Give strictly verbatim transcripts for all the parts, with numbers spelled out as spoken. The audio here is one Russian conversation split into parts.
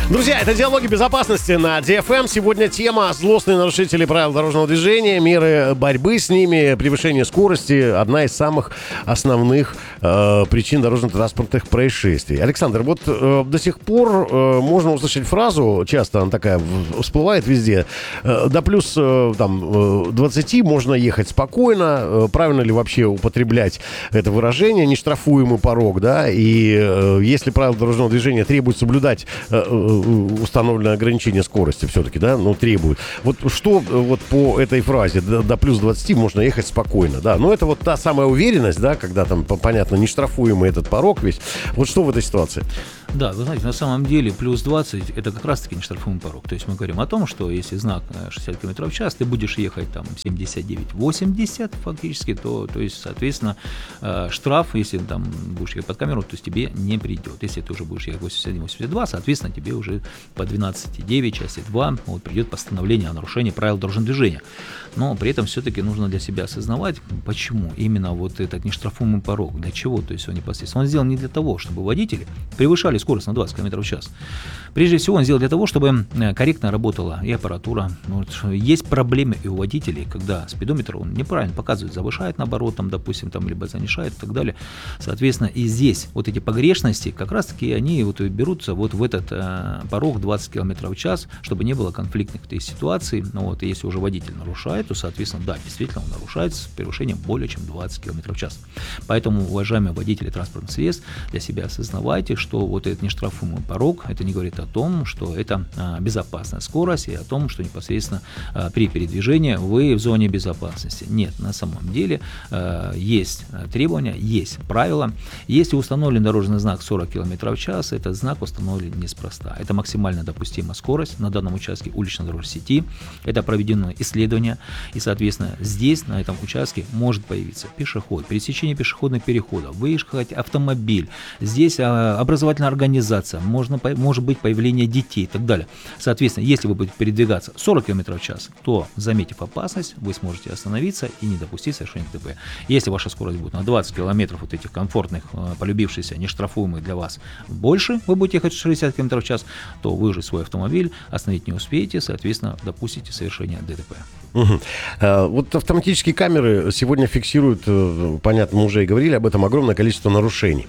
Друзья, это «Диалоги безопасности» на ди эф эм. Сегодня тема «Злостные нарушители правил дорожного движения», меры борьбы с ними, превышение скорости. Одна из самых основных э, причин дорожно-транспортных происшествий. Александр, вот э, до сих пор э, можно услышать фразу, часто она такая всплывает везде, э, до плюс э, там, э, двадцати можно ехать спокойно. Э, правильно ли вообще употреблять это выражение? Нештрафуемый порог, да? И э, если правила дорожного движения требуют соблюдать э, установленное ограничение скорости все-таки, да, ну, требует. Вот что вот по этой фразе до, до плюс двадцати можно ехать спокойно, да. Ну, это вот та самая уверенность, да, когда там, понятно, нештрафуемый этот порог весь. Вот что в этой ситуации? Да, вы знаете, на самом деле плюс двадцать – это как раз-таки нештрафуемый порог. То есть мы говорим о том, что если знак шестьдесят километров в час, ты будешь ехать там семьдесят девять восемьдесят фактически, то, то есть, соответственно, штраф, если там будешь ехать под камеру, то есть тебе не придет. Если ты уже будешь ехать восемьдесят один восемьдесят два, соответственно, тебе уже по двенадцать девять, части два вот, придет постановление о нарушении правил дорожного движения. Но при этом все-таки нужно для себя осознавать, почему именно вот этот нештрафуемый порог, для чего, то есть он непосредственно. Он сделан не для того, чтобы водители превышали скорость на двадцать километров в час. Прежде всего, он сделан для того, чтобы корректно работала и аппаратура. Вот, есть проблемы и у водителей, когда спидометр он неправильно показывает, завышает наоборот, там, допустим, там, либо занижает и так далее. Соответственно, и здесь вот эти погрешности, как раз-таки они вот берутся вот в этот э, порог двадцать километров в час, чтобы не было конфликтных ситуаций. Ну, вот, и если уже водитель нарушает, то, соответственно, да, действительно, он нарушает с превышением более чем двадцать километров в час. Поэтому, уважаемые водители транспортных средств, для себя осознавайте, что вот этот нештрафуемый порог, это не говорит о том, что это а, безопасная скорость и о том, что непосредственно а, при передвижении вы в зоне безопасности. Нет, на самом деле а, есть требования, есть правила. Если установлен дорожный знак сорок километров в час, этот знак установлен неспроста. Это максимально допустимая скорость на данном участке улично-дорожной сети. Это проведено исследование, и, соответственно, здесь, на этом участке, может появиться пешеход, пересечение пешеходных переходов, выехать автомобиль. Здесь а, образовательная организация, можно, может быть появление детей и так далее. Соответственно, если вы будете передвигаться сорок километров в час, то, заметив опасность, вы сможете остановиться и не допустить совершения ДТП. Если ваша скорость будет на двадцать километров, вот этих комфортных, полюбившихся, нештрафуемых для вас, больше, вы будете ехать шестьдесят километров в час, то вы же свой автомобиль остановить не успеете, соответственно, допустите совершение ДТП. Угу. Вот автоматические камеры сегодня фиксируют, понятно, мы уже и говорили об этом, огромное количество нарушений.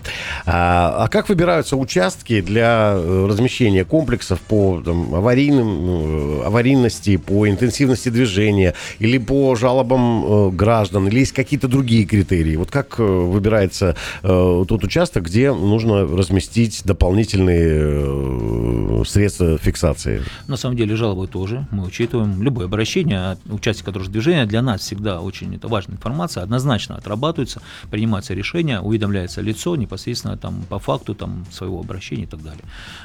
А, а как выбираются участки для размещения комплексов по там, аварийным, аварийности, по интенсивности движения или по жалобам граждан, или есть какие-то другие критерии? Вот как выбирается тот участок, где нужно разместить дополнительные средства фиксации? На самом деле жалобы тоже мы учитываем. Любое обращение от участника дорожного движения для нас всегда очень это важная информация, однозначно отрабатывается, принимается решение, уведомляется лицо непосредственно там, по факту там, своего обращения и так далее.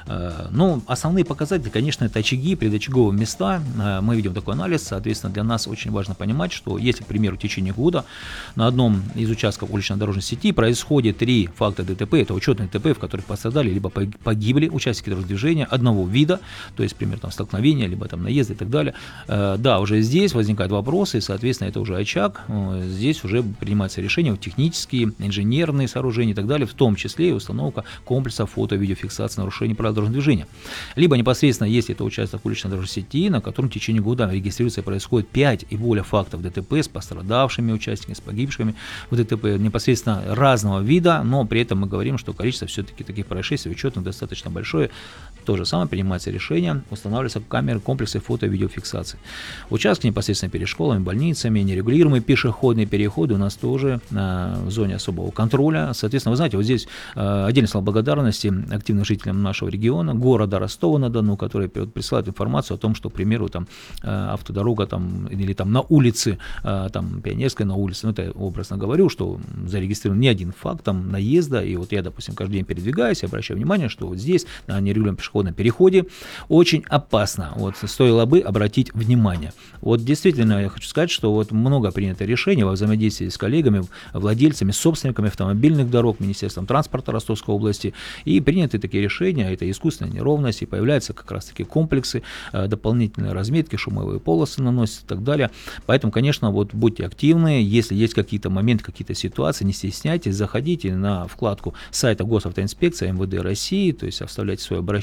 Ну, основные показатели, конечно, это очаги, предочаговые места. Мы видим такой анализ, соответственно, для нас очень важно понимать, что если, к примеру, в течение года на одном из участков улично-дорожной сети происходит три факта ДТП, это учетные ДТП, в которых пострадали либо погибли участники дорожного движения одного вида, то есть, например, там, столкновения, либо там наезды и так далее. Да, уже здесь возникают вопросы, и, соответственно, это уже очаг, здесь уже принимается решение, технические, инженерные сооружения и так далее, в том числе и установка комплекса фото-видеофиксации нарушений правил дорожного движения. Либо непосредственно, если это участок уличной дорожной сети, на котором в течение года регистрируется и происходит пять и более фактов ДТП с пострадавшими участниками, с погибшими в ДТП непосредственно разного вида, но при этом мы говорим, что количество все-таки таких происшествий учетных достаточно большое. То же самое принимается решение, устанавливаются камеры, комплексы фото-видеофиксации. Участки непосредственно перед школами, больницами, нерегулируемые пешеходные переходы у нас тоже э, в зоне особого контроля. Соответственно, вы знаете, вот здесь э, отдельно слова благодарности активным жителям нашего региона, города Ростова-на-Дону, которые присылают информацию о том, что, к примеру, там э, автодорога там, или там на улице, э, там Пионерская на улице, ну это образно говорю, что зарегистрирован не один факт там наезда, и вот я, допустим, каждый день передвигаюсь, и обращаю внимание, что вот здесь на нерегулируемом пешеходном переходе очень опасно. Вот стоило бы обратить внимание. Вот действительно, я хочу сказать, что вот много принято решений во взаимодействии с коллегами, владельцами, собственниками автомобильных дорог, Министерством транспорта Ростовской области, и приняты такие решения, это искусственная неровность, и появляются как раз-таки комплексы, дополнительные разметки, шумовые полосы наносятся и так далее. Поэтому, конечно, вот будьте активны, если есть какие-то моменты, какие-то ситуации, не стесняйтесь, заходите на вкладку сайта Госавтоинспекции эм вэ дэ России, то есть оставляйте свое обращение,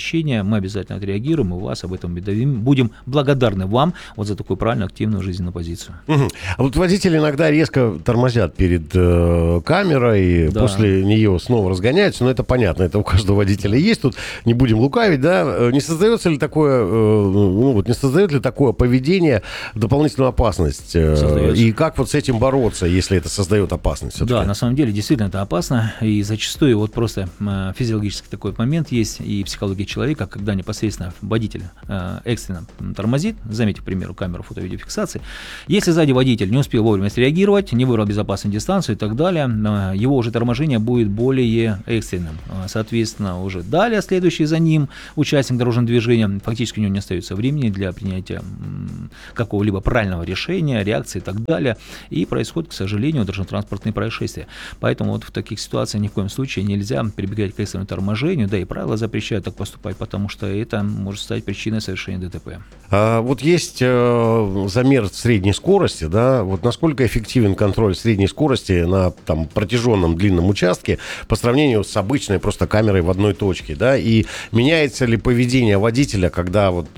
мы обязательно отреагируем и вас об этом уведомим. Будем благодарны вам вот за такую правильную, активную жизненную позицию. Угу. А вот водители иногда резко тормозят перед э, камерой, Да. после нее снова разгоняются, но это понятно, это у каждого водителя есть, тут не будем лукавить, да, не создается ли такое, э, ну вот не создает ли такое поведение дополнительную опасность, э, Создается. и как вот с этим бороться, если это создает опасность? все-таки? Да, на самом деле действительно это опасно, и зачастую вот просто э, физиологический такой момент есть, и психология человека, когда непосредственно водитель э, экстренно тормозит, заметьте, к примеру, камеру фото-видеофиксации, если сзади водитель не успел вовремя среагировать, не выбрал безопасную дистанцию и так далее, э, его уже торможение будет более экстренным. Э, Соответственно, уже далее следующий за ним участник дорожного движения, фактически у него не остается времени для принятия м, какого-либо правильного решения, реакции и так далее, и происходит, к сожалению, дорожно-транспортные происшествия. Поэтому вот в таких ситуациях ни в коем случае нельзя прибегать к экстренному торможению, да и правила запрещают так поступать, потому что это может стать причиной совершения ДТП. А, вот есть э, замер средней скорости, да, вот насколько эффективен контроль средней скорости на там протяженном длинном участке по сравнению с обычной просто камерой в одной точке, да, и меняется ли поведение водителя, когда вот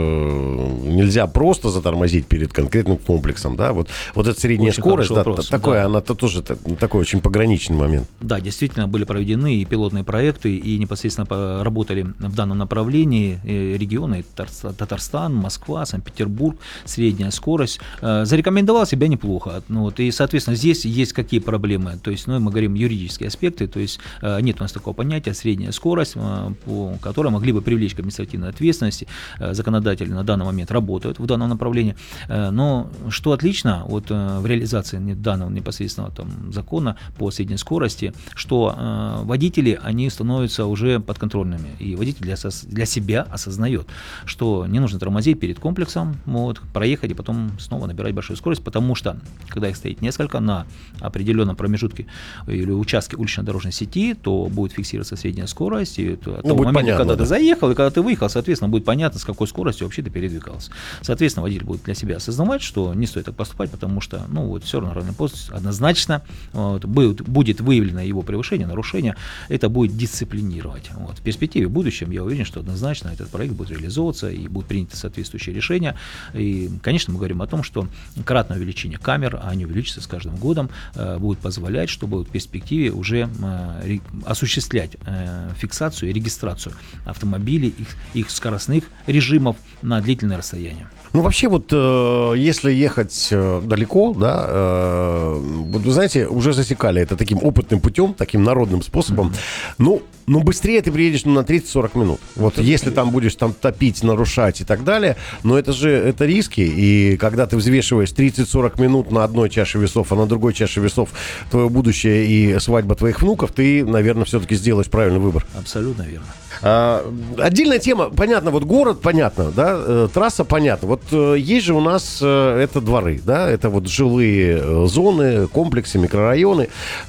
э, нельзя просто затормозить перед конкретным комплексом, да, вот, вот эта средняя Очень скорость, да, вопрос, такое, да. она -то тоже та- такой очень пограничный момент. Да, действительно были проведены и пилотные проекты, и непосредственно по- работали в данном направлении э, регионы Татар- Татарстан, Москва, Санкт-Петербург, средняя скорость. Э, Зарекомендовал себя неплохо. Ну, вот, и, соответственно, здесь есть какие проблемы. То есть, ну, мы говорим юридические аспекты, то есть э, нет у нас такого понятия средняя скорость, э, по которой могли бы привлечь к административной ответственности. Э, Законодатели на данный момент работают в данном направлении. Э, Но что отлично вот, э, в реализации не- данного непосредственного там, закона по средней скорости, что э, водители, они становятся уже подконтрольными. И водитель для, сос- для себя осознает, что не нужно тормозить перед комплексом, вот, проехать и потом снова набирать большую скорость, потому что, когда их стоит несколько на определенном промежутке или участке улично-дорожной сети, то будет фиксироваться средняя скорость, и от Ну, того будет момента, понятно, когда да. ты заехал и когда ты выехал, соответственно, будет понятно, с какой скоростью вообще ты передвигался. Соответственно, водитель будет для себя осознавать, что не стоит так поступать, потому что, ну, вот, все равно рано или поздно однозначно вот, будет, будет выявлено его превышение, нарушение, это будет дисциплинировать. Вот. В перспективе, в будущем, я уверен, что однозначно этот проект будет реализовываться и будут приняты соответствующие решения. И, конечно, мы говорим о том, что кратное увеличение камер, а они увеличатся с каждым годом, э, будет позволять, чтобы в перспективе уже э, ре- осуществлять э, фиксацию и регистрацию автомобилей, их, их скоростных режимов на длительное расстояние. Ну, вообще, вот э, если ехать э, далеко, да, э, вот вы знаете, уже засекали это таким опытным путем, таким народным способом. Mm-hmm. Ну, ну, быстрее ты приедешь ну, на тридцать-сорок минут. Вот это если там будешь там топить, нарушать и так далее, но это же это риски. И когда ты взвешиваешь тридцать-сорок минут на одной чаше весов, а на другой чаше весов твое будущее и свадьба твоих внуков, ты, наверное, все-таки сделаешь правильный выбор. Абсолютно верно. А, отдельная тема, понятно, вот город, понятно, да, э, трасса, понятно. Вот э, есть же у нас э, это дворы, да, это вот жилые э, зоны, комплексы, микрорайоны.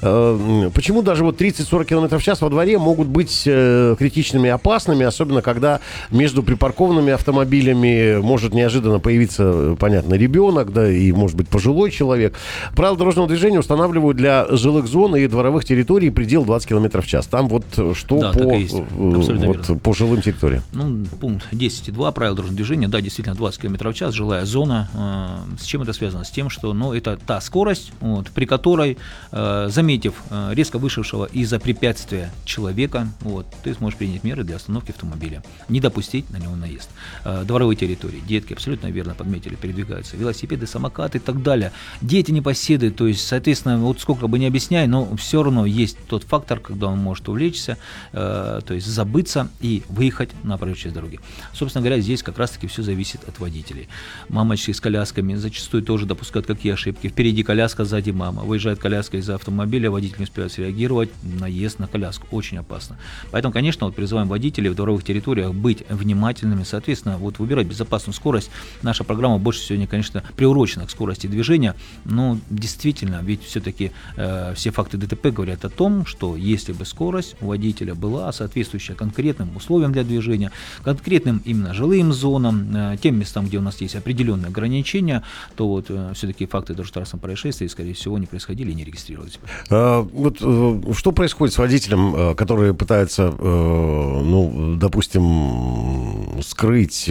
Э, почему даже вот тридцать-сорок километров в час во дворе могут быть э, критичными и опасными, особенно когда между припаркованными автомобилями может неожиданно появиться, э, понятно, ребенок, да, и может быть пожилой человек. Правила дорожного движения устанавливают для жилых зон и дворовых территорий предел двадцать километров в час. Там вот что Да, по... так и есть. Абсолютно Вот, верно. по жилым территориям. Ну, пункт десять точка два правил дорожного движения, да, действительно двадцать километров в час, жилая зона. Э, с чем это связано? С тем, что, ну, это та скорость, вот, при которой, э, заметив э, резко вышедшего из-за препятствия человека, вот, ты сможешь принять меры для остановки автомобиля, не допустить на него наезд. Э, дворовые территории, детки, абсолютно верно подметили, передвигаются, велосипеды, самокаты и так далее. Дети непоседы, то есть, соответственно, вот сколько бы ни объясняй, но все равно есть тот фактор, когда он может увлечься, э, то есть забыться и выехать на проезжую часть дороги. Собственно говоря, здесь как раз-таки все зависит от водителей. Мамочки с колясками зачастую тоже допускают какие ошибки. Впереди коляска, сзади мама. Выезжает коляска из-за автомобиля, водитель не успевает среагировать, наезд на коляску. Очень опасно. Поэтому, конечно, вот призываем водителей в дворовых территориях быть внимательными, соответственно, вот выбирать безопасную скорость. Наша программа больше сегодня, конечно, приурочена к скорости движения, но действительно, ведь все-таки э, все факты ДТП говорят о том, что если бы скорость у водителя была соответствующая конкретно конкретным условиям для движения, конкретным именно жилым зонам, тем местам, где у нас есть определенные ограничения, то вот все-таки факты дорожно-транспортных происшествий, скорее всего, не происходили и не регистрировались. А, вот что происходит с водителем, которые пытаются, ну, допустим, скрыть,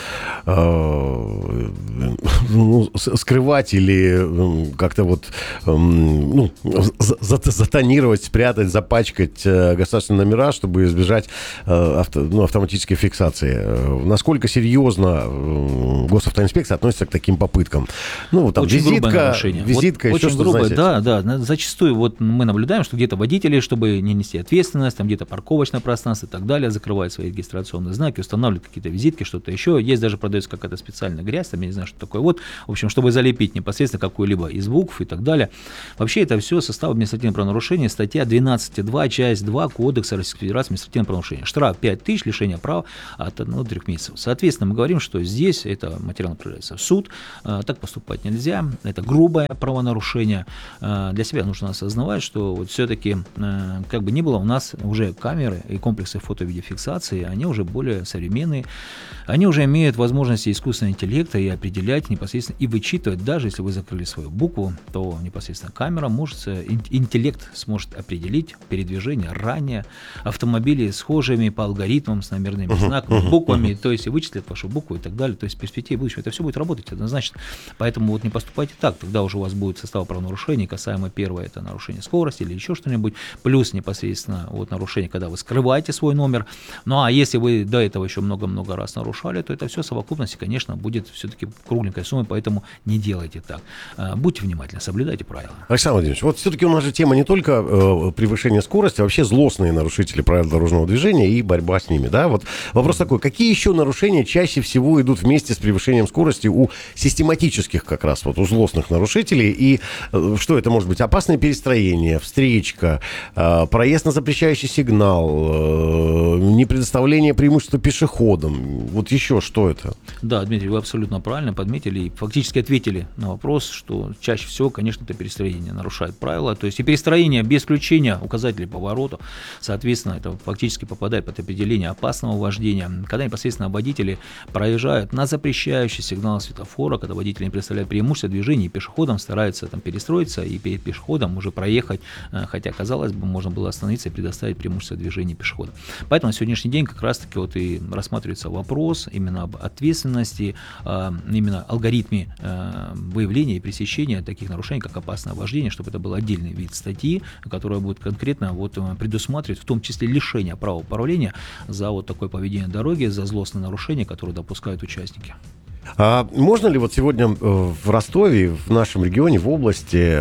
ну, скрывать или как-то вот, ну, затонировать, спрятать, запачкать государственные номера, чтобы избежать авто, ну, автоматической фиксации. Насколько серьезно госавтоинспекция относится к таким попыткам? Ну, вот там очень визитка, визитка, вот, еще очень что-то, грубое, знаете. да, да. Зачастую вот мы наблюдаем, что где-то водители, чтобы не нести ответственность, там где-то парковочное пространство и так далее, закрывают свои регистрационные знаки, устанавливают какие-то визитки, что-то еще. Есть даже продается какая-то специальная грязь, там я не знаю, что такое. Вот, в общем, чтобы залепить непосредственно какую-либо из букв и так далее. Вообще это все состав административного правонарушения, статья двенадцать точка два, часть два Кодекса Российской Федерации административного правонарушения. Штраф пять тысяч, лишение права от одного до трех месяцев. Соответственно, мы говорим, что здесь это материал направляется в суд, так поступать нельзя, это грубое правонарушение. Для себя нужно осознавать, что вот все-таки, как бы ни было, у нас уже камеры и комплексы фото-видеофиксации, они уже более современные, они уже имеют возможности искусственного интеллекта и определять непосредственно и вычитывать, даже если вы закрыли свою букву, то непосредственно камера может, интеллект сможет определить передвижение ранее автомобилей схожими по алгоритмам с номерными знаками, буквами, то есть и вычислят вашу букву и так далее, то есть в перспективе будущего это все будет работать однозначно, поэтому вот не поступайте так, тогда уже у вас будет состав правонарушений, касаемо первое это нарушение скорости или еще что-нибудь, плюс непосредственно вот нарушение, когда вы скрываете свой номер, ну а если вы до этого еще много-много раз нарушали, то это все в совокупности, конечно, будет все-таки кругленькая сумма, поэтому не делайте так. Будьте внимательны, соблюдайте правила. Александр Владимирович, вот все-таки у нас же тема не только э, превышение скорости, а вообще злостные нарушители правил дорожного движения и борьба с ними, да? Вот вопрос такой, какие еще нарушения чаще всего идут вместе с превышением скорости у систематических как раз вот у злостных нарушителей, и э, что это может быть? Опасное перестроение, встречка, э, проезд на запрещающий сигнал, э, непредоставление преимущества пешеходам, вот еще что это? Да, Дмитрий, вы абсолютно правильно подметили и фактически ответили на вопрос, что чаще всего, конечно, это перестроение нарушает правила, то есть и перестроение без включения указателей поворотов, соответственно, это фактически попадает под определение опасного вождения, когда непосредственно водители проезжают на запрещающий сигнал светофора, когда водители не представляют преимущество движения, и пешеходам стараются там перестроиться и перед пешеходом уже проехать, хотя, казалось бы, можно было остановиться и предоставить преимущество движения пешехода. Поэтому на сегодняшний день как раз-таки вот и рассматривается вопрос именно об ответственности, именно алгоритме выявления и пресечения таких нарушений, как опасное вождение, чтобы это был отдельный вид статьи, которая будет конкретно вот предусматривать в том числе лишение права управления за вот такое поведение дороги, за злостные нарушения, которые допускают участники. А можно ли вот сегодня в Ростове, в нашем регионе, в области,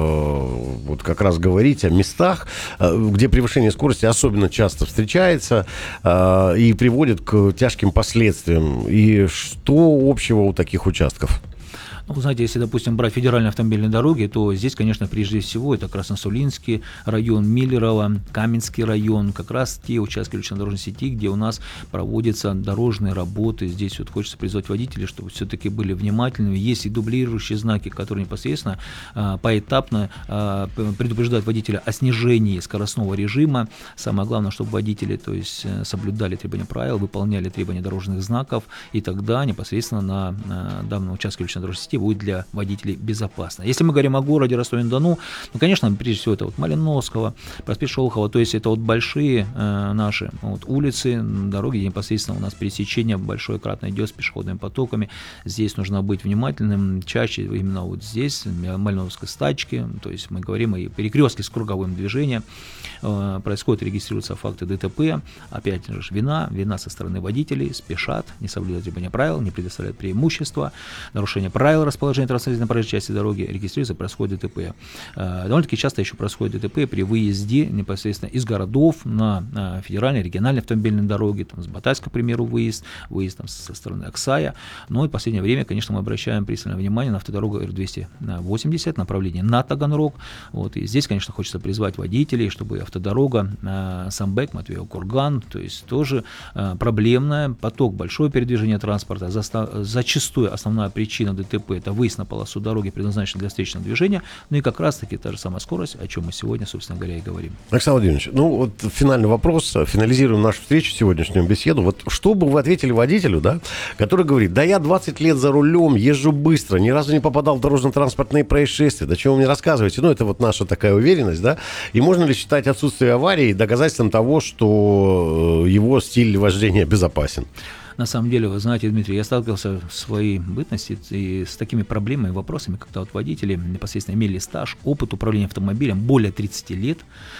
вот как раз говорить о местах, где превышение скорости особенно часто встречается и приводит к тяжким последствиям? И что общего у таких участков? Ну, вы знаете, если, допустим, брать федеральные автомобильные дороги, то здесь, конечно, прежде всего это Красносулинский район, Миллерово, Каменский район, как раз те участки дорожной сети, где у нас проводятся дорожные работы. Здесь вот хочется призвать водителей, чтобы все-таки были внимательными. Есть и дублирующие знаки, которые непосредственно а, поэтапно а, предупреждают водителя о снижении скоростного режима. Самое главное, чтобы водители, то есть, соблюдали требования правил, выполняли требования дорожных знаков, и тогда непосредственно на, на данном участке дорожной сети будет для водителей безопасно. Если мы говорим о городе Ростове-на-Дону, ну, конечно, прежде всего это вот Малиновского, проспект Шолохова, то есть это вот большие э, наши вот, улицы, дороги, где непосредственно у нас пересечение большое кратно идет с пешеходными потоками. Здесь нужно быть внимательным. Чаще именно вот здесь, в Малиновской стачке, то есть мы говорим о перекрестке с круговым движением, э, происходит, регистрируются факты ДТП, опять же вина, вина со стороны водителей, спешат, не соблюдают требования правил, не предоставляют преимущества, нарушение правил расположения транспортной на проезжей части дороги, регистрируется, происходит ДТП. Довольно-таки часто еще происходит ДТП при выезде непосредственно из городов на федеральные, региональные автомобильные дороги, там, с Батайска, к примеру, выезд, выезд там, со стороны Аксая. Но и в последнее время, конечно, мы обращаем пристальное внимание на автодорогу Р двести восемьдесят, направление на Таганрог. Вот, и здесь, конечно, хочется призвать водителей, чтобы автодорога Самбек, Матвеев, Курган, то есть тоже проблемная, поток, большое передвижение транспорта, зачастую основная причина ДТП это выезд на полосу дороги, предназначенный для встречного движения, ну и как раз-таки та же самая скорость, о чем мы сегодня, собственно говоря, и говорим. Александр Владимирович, ну вот финальный вопрос, финализируем нашу встречу, сегодняшнюю беседу. Вот что бы вы ответили водителю, да, который говорит: да я двадцать лет за рулем, езжу быстро, ни разу не попадал в дорожно-транспортные происшествия, да чего вы мне рассказываете? Ну, это вот наша такая уверенность, да, и можно ли считать отсутствие аварии доказательством того, что его стиль вождения безопасен? На самом деле, вы знаете, Дмитрий, я сталкивался в своей бытности и с такими проблемами, вопросами, когда вот водители непосредственно имели стаж, опыт управления автомобилем более тридцати лет,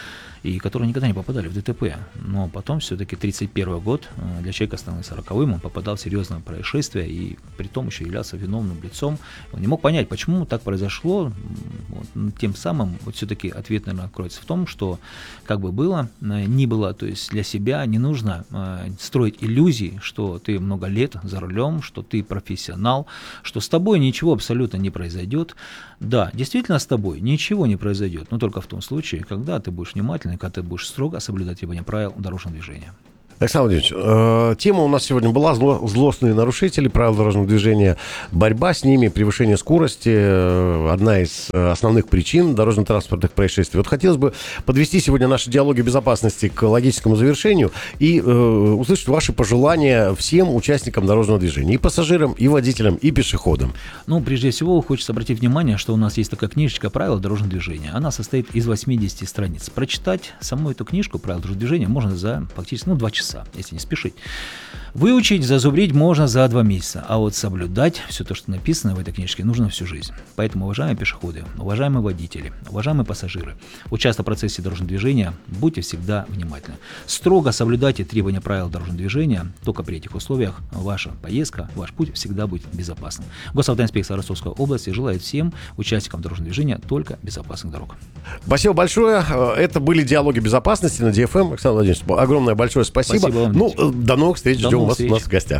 и которые никогда не попадали в ДТП. Но потом все-таки тридцать первый год, для человека, становился сороковым, он попадал в серьезное происшествие и при том еще являлся виновным лицом. Он не мог понять, почему так произошло. Вот, тем самым вот все-таки ответ, наверное, кроется в том, что как бы было, ни было, то есть для себя не нужно э, строить иллюзии, что ты много лет за рулем, что ты профессионал, что с тобой ничего абсолютно не произойдет. Да, действительно с тобой ничего не произойдет, но только в том случае, когда ты будешь внимательный, когда ты будешь строго соблюдать требования правил дорожного движения. Александр Владимирович, э, тема у нас сегодня была зло, злостные нарушители правил дорожного движения, борьба с ними, превышение скорости, э, одна из основных причин дорожно-транспортных происшествий. Вот хотелось бы подвести сегодня наши диалоги безопасности к логическому завершению и э, услышать ваши пожелания всем участникам дорожного движения, и пассажирам, и водителям, и пешеходам. Ну, прежде всего, хочется обратить внимание, что у нас есть такая книжечка «Правила дорожного движения». Она состоит из восьмидесяти страниц. Прочитать саму эту книжку «Правила дорожного движения» можно за фактически, ну, два часа. Если не спешить. Выучить, зазубрить можно за два месяца, а вот соблюдать все то, что написано в этой книжке, нужно всю жизнь. Поэтому, уважаемые пешеходы, уважаемые водители, уважаемые пассажиры, участвуя в процессе дорожного движения, будьте всегда внимательны. Строго соблюдайте требования правил дорожного движения, только при этих условиях ваша поездка, ваш путь всегда будет безопасным. Госавтоинспекция Ростовской области желает всем участникам дорожного движения только безопасных дорог. Спасибо большое. Это были диалоги безопасности на ди эф эм. Александр Владимирович, огромное большое спасибо. Спасибо вам, ну, до новых встреч. До Ждем новых вас встреч. у нас в гостях.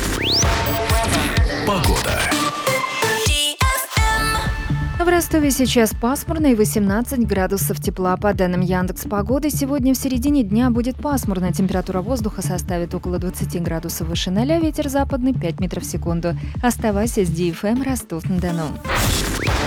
Погода. В Ростове сейчас пасмурно и восемнадцать градусов тепла. По данным Яндекс.Погоды, сегодня в середине дня будет пасмурно. Температура воздуха составит около двадцати градусов выше ноля. Ветер западный пять метров в секунду. Оставайся с ди эф эм Ростов-на-Дону.